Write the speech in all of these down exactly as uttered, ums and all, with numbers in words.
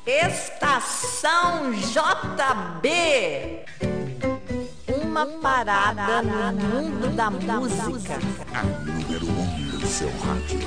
Estação J B. Uma parada no mundo da música. A número um no seu rádio.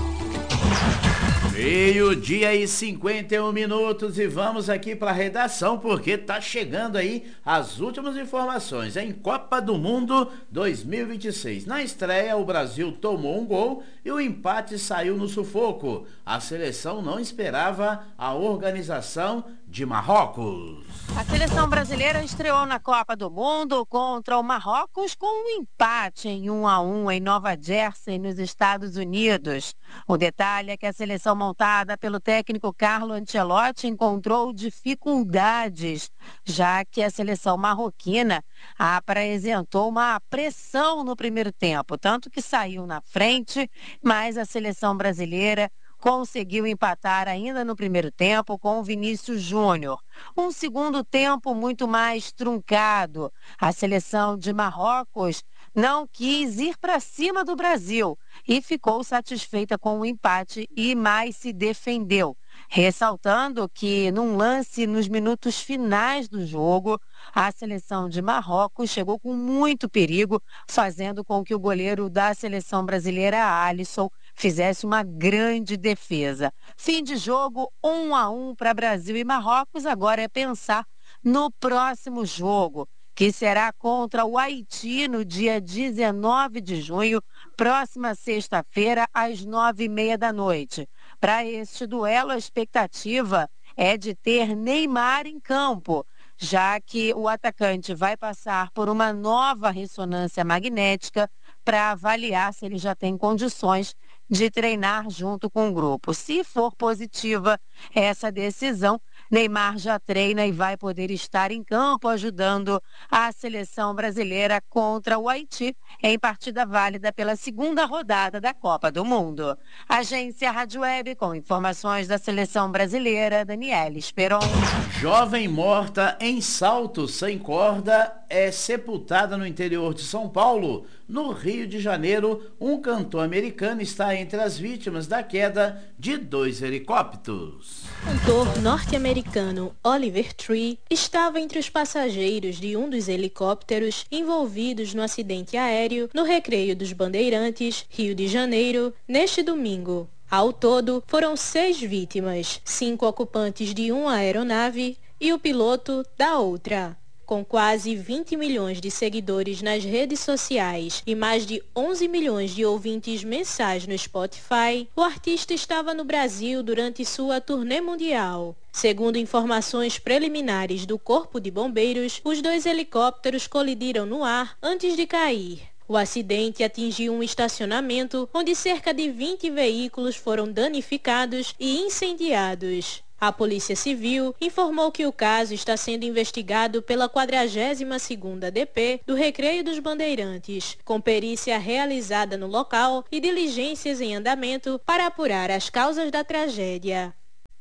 Meio-dia e cinquenta e um minutos e vamos aqui para a redação porque tá chegando aí as últimas informações em Copa do Mundo dois mil e vinte e seis. Na estreia, o Brasil tomou um gol e o empate saiu no sufoco. A seleção não esperava a organização de Marrocos. A seleção brasileira estreou na Copa do Mundo contra o Marrocos com um empate em um a um em Nova Jersey, nos Estados Unidos. O detalhe é que a seleção montada pelo técnico Carlo Ancelotti encontrou dificuldades, já que a seleção marroquina apresentou uma pressão no primeiro tempo, tanto que saiu na frente, mas a seleção brasileira conseguiu empatar ainda no primeiro tempo com o Vinícius Júnior. Um segundo tempo muito mais truncado. A seleção de Marrocos não quis ir para cima do Brasil e ficou satisfeita com o empate e mais se defendeu. Ressaltando que, num lance nos minutos finais do jogo, a seleção de Marrocos chegou com muito perigo, fazendo com que o goleiro da seleção brasileira, Alisson, fizesse uma grande defesa. Fim de jogo, um a um para Brasil e Marrocos. Agora é pensar no próximo jogo, que será contra o Haiti no dia dezenove de junho, próxima sexta-feira, às nove e meia da noite. Para este duelo, a expectativa é de ter Neymar em campo, já que o atacante vai passar por uma nova ressonância magnética para avaliar se ele já tem condições de treinar junto com o grupo. Se for positiva essa decisão, Neymar já treina e vai poder estar em campo ajudando a seleção brasileira contra o Haiti em partida válida pela segunda rodada da Copa do Mundo. Agência Rádio Web com informações da seleção brasileira, Daniela Esperon. Jovem morta em salto sem corda é sepultada no interior de São Paulo. No Rio de Janeiro, um cantor americano está entre as vítimas da queda de dois helicópteros. O cantor norte-americano Oliver Tree estava entre os passageiros de um dos helicópteros envolvidos no acidente aéreo no Recreio dos Bandeirantes, Rio de Janeiro, neste domingo. Ao todo, foram seis vítimas, cinco ocupantes de uma aeronave e o piloto da outra. Com quase vinte milhões de seguidores nas redes sociais e mais de onze milhões de ouvintes mensais no Spotify, o artista estava no Brasil durante sua turnê mundial. Segundo informações preliminares do Corpo de Bombeiros, os dois helicópteros colidiram no ar antes de cair. O acidente atingiu um estacionamento onde cerca de vinte veículos foram danificados e incendiados. A Polícia Civil informou que o caso está sendo investigado pela quadragésima segunda D P do Recreio dos Bandeirantes, com perícia realizada no local e diligências em andamento para apurar as causas da tragédia.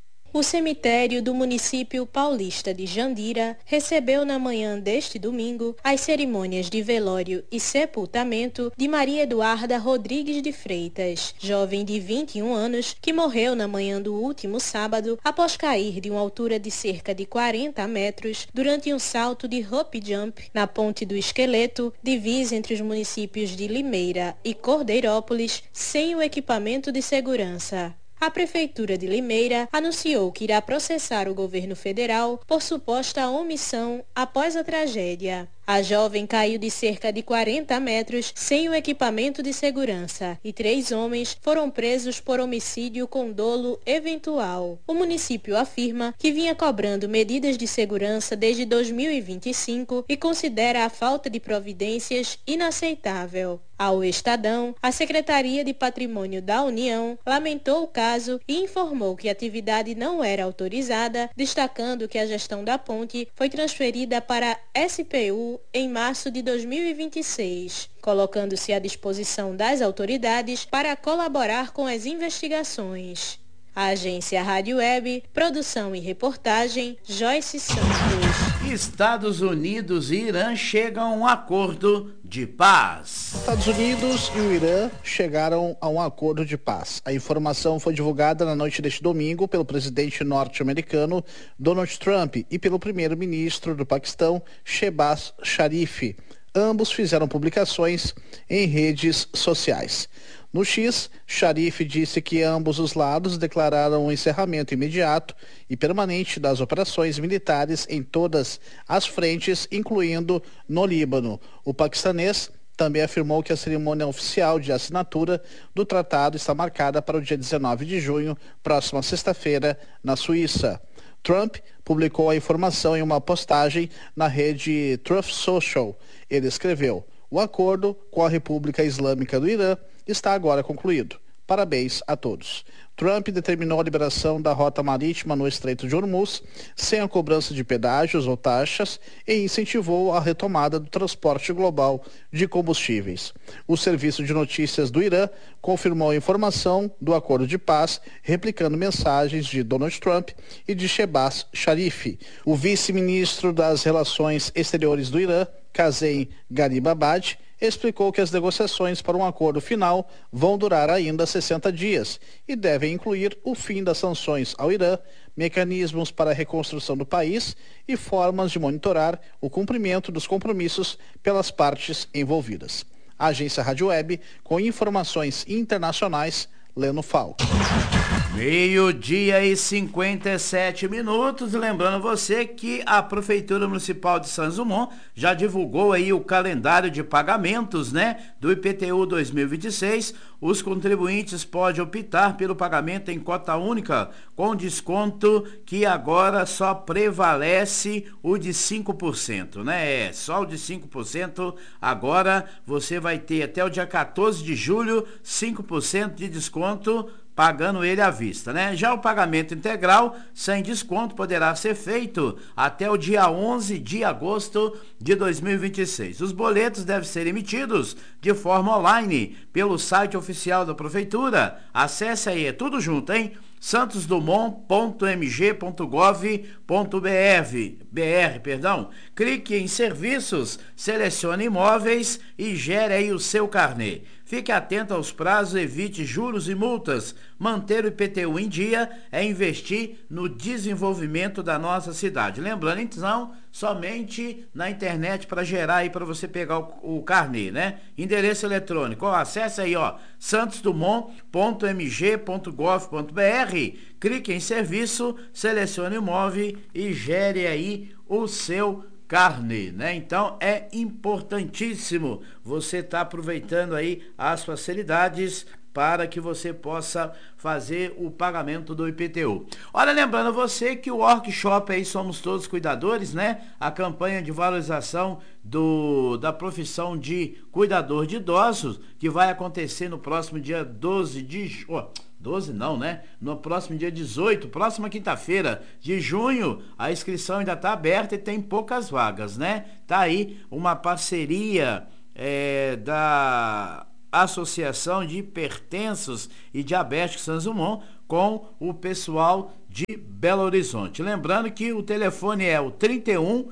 O cemitério do município paulista de Jandira recebeu na manhã deste domingo as cerimônias de velório e sepultamento de Maria Eduarda Rodrigues de Freitas, jovem de vinte e um anos que morreu na manhã do último sábado após cair de uma altura de cerca de quarenta metros durante um salto de rope jump na Ponte do Esqueleto, divisa entre os municípios de Limeira e Cordeirópolis, sem o equipamento de segurança. A Prefeitura de Limeira anunciou que irá processar o governo federal por suposta omissão após a tragédia. A jovem caiu de cerca de quarenta metros sem o equipamento de segurança e três homens foram presos por homicídio com dolo eventual. O município afirma que vinha cobrando medidas de segurança desde dois mil e vinte e cinco e considera a falta de providências inaceitável. Ao Estadão, a Secretaria de Patrimônio da União lamentou o caso e informou que a atividade não era autorizada, destacando que a gestão da ponte foi transferida para a S P U em março de dois mil e vinte e seis, colocando-se à disposição das autoridades para colaborar com as investigações. A agência Rádio Web, produção e reportagem, Joyce Santos. Estados Unidos e Irã chegam a um acordo de paz. Estados Unidos e o Irã chegaram a um acordo de paz. A informação foi divulgada na noite deste domingo pelo presidente norte-americano Donald Trump e pelo primeiro-ministro do Paquistão, Shehbaz Sharif. Ambos fizeram publicações em redes sociais. No X, Sharif disse que ambos os lados declararam o encerramento imediato e permanente das operações militares em todas as frentes, incluindo no Líbano. O paquistanês também afirmou que a cerimônia oficial de assinatura do tratado está marcada para o dia dezenove de junho, próxima sexta-feira, na Suíça. Trump publicou a informação em uma postagem na rede Truth Social. Ele escreveu: "O acordo com a República Islâmica do Irã está agora concluído. Parabéns a todos." Trump determinou a liberação da rota marítima no Estreito de Hormuz, sem a cobrança de pedágios ou taxas, e incentivou a retomada do transporte global de combustíveis. O serviço de notícias do Irã confirmou a informação do acordo de paz, replicando mensagens de Donald Trump e de Shehbaz Sharif. O vice-ministro das Relações Exteriores do Irã, Qasem Gharibabad, explicou que as negociações para um acordo final vão durar ainda sessenta dias e devem incluir o fim das sanções ao Irã, mecanismos para a reconstrução do país e formas de monitorar o cumprimento dos compromissos pelas partes envolvidas. A agência Rádio Web, com informações internacionais, Leno Falco. Meio-dia e cinquenta e sete minutos, lembrando você que a Prefeitura Municipal de Santos Dumont já divulgou aí o calendário de pagamentos, né, do I P T U dois mil e vinte e seis. Os contribuintes podem optar pelo pagamento em cota única, com desconto que agora só prevalece o de cinco por cento, né? É, só o de cinco por cento. Agora você vai ter até o dia quatorze de julho, cinco por cento de desconto, pagando ele à vista, né? Já o pagamento integral, sem desconto, poderá ser feito até o dia onze de agosto de dois mil e vinte e seis. Os boletos devem ser emitidos de forma online pelo site oficial da Prefeitura. Acesse aí, é tudo junto, hein? santos dumont ponto m g ponto gov ponto b r, perdão. Clique em serviços, selecione imóveis e gere aí o seu carnê. Fique atento aos prazos, evite juros e multas. Manter o I P T U em dia é investir no desenvolvimento da nossa cidade. Lembrando, então, somente na internet para gerar aí, para você pegar o, o carnê, né? Endereço eletrônico, ó, acesse aí, ó, santos dumont ponto m g ponto gov ponto b r, clique em serviço, selecione imóvel e gere aí o seu carne, né? Então é importantíssimo você estar tá aproveitando aí as facilidades para que você possa fazer o pagamento do I P T U. Olha, lembrando você que o workshop aí Somos Todos Cuidadores, né? A campanha de valorização do, da profissão de cuidador de idosos, que vai acontecer no próximo dia doze de junho. doze não, né? No próximo dia dezoito, próxima quinta-feira de junho, a inscrição ainda está aberta e tem poucas vagas, né? Tá aí uma parceria é, da Associação de Hipertensos e Diabéticos Santos Dumont com o pessoal de Belo Horizonte. Lembrando que o telefone é o trinta e um,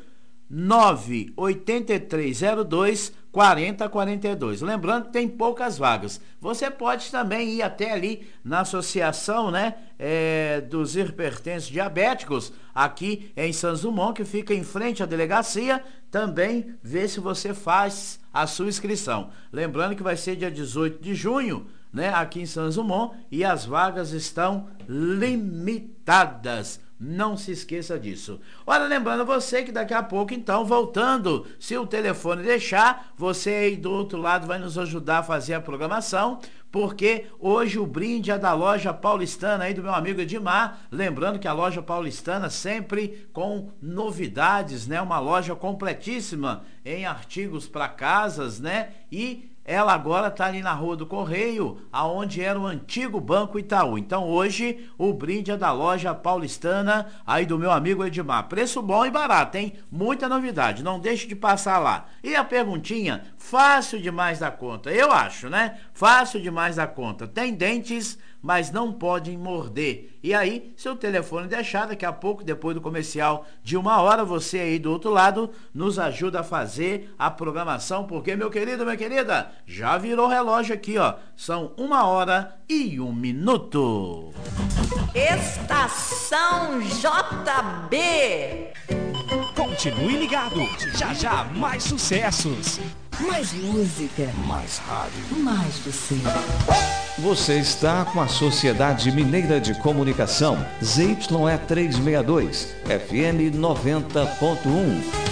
nove oito três zero dois, quarenta quarenta e dois. Lembrando que tem poucas vagas. Você pode também ir até ali na associação, né, é, dos hipertensos diabéticos, aqui em Santos Dumont, que fica em frente à delegacia, também ver se você faz a sua inscrição. Lembrando que vai ser dia dezoito de junho, né, aqui em Santos Dumont, e as vagas estão limitadas. Não se esqueça disso. Olha, lembrando você que daqui a pouco, então, voltando, se o telefone deixar, você aí do outro lado vai nos ajudar a fazer a programação, porque hoje o brinde é da loja paulistana aí do meu amigo Edmar. Lembrando que a loja paulistana sempre com novidades, né? Uma loja completíssima em artigos para casas, né? E ela agora está ali na Rua do Correio, aonde era o antigo Banco Itaú. Então hoje o brinde é da loja paulistana aí do meu amigo Edmar. Preço bom e barato, hein? Muita novidade, não deixe de passar lá. E a perguntinha, fácil demais da conta, eu acho, né? Fácil demais da conta. Tem dentes mas não podem morder. E aí, seu telefone deixar, daqui a pouco, depois do comercial de uma hora, você aí do outro lado nos ajuda a fazer a programação, porque, meu querido, minha querida, já virou relógio aqui, ó. São uma hora e um minuto. Estação J B. Continue ligado, já já mais sucessos. Mais música, Mais rádio. mais você. Você está com a Sociedade Mineira de Comunicação, Z Y E trezentos e sessenta e dois, F M noventa ponto um.